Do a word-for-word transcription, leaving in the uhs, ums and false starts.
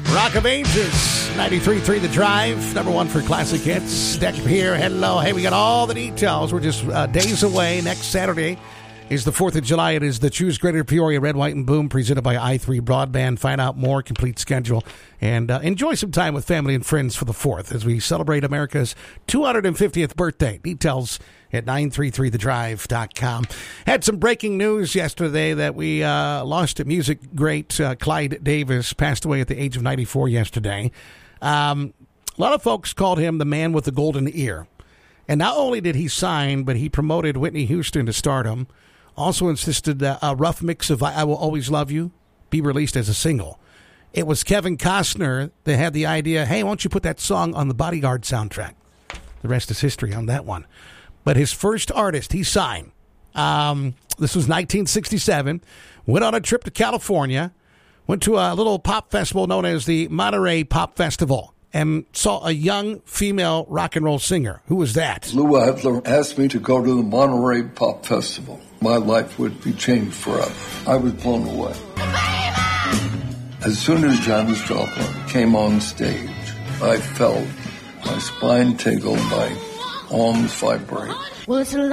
Rock of Ages, ninety-three point three The Drive, number one for classic hits. Deck here, hello. Hey, we got all the details. We're just uh, days away. Next Saturday is the fourth of July. It is the Choose Greater Peoria Red, White, and Boom presented by I three Broadband. Find out more, complete schedule, and uh, enjoy some time with family and friends for the fourth as we celebrate America's two hundred fiftieth birthday. Details at nine three three the drive dot com. Had some breaking news yesterday that we uh, lost a music great uh, Clyde Davis, passed away at the age of ninety-four yesterday. Um, a lot of folks called him the man with the golden ear. And not only did he sign, but he promoted Whitney Houston to stardom. Also insisted that a rough mix of I Will Always Love You be released as a single. It was Kevin Costner that had the idea, hey, why don't you put that song on the Bodyguard soundtrack? The rest is history on that one. But his first artist he signed, um, this was nineteen sixty-seven, went on a trip to California, went to a little pop festival known as the Monterey Pop Festival, and saw a young female rock and roll singer. Who was that? Lou Adler asked me to go to the Monterey Pop Festival. My life would be changed forever. I was blown away. As soon as Janis Joplin came on stage, I felt my spine tingle, my arms vibrate. Well, it's a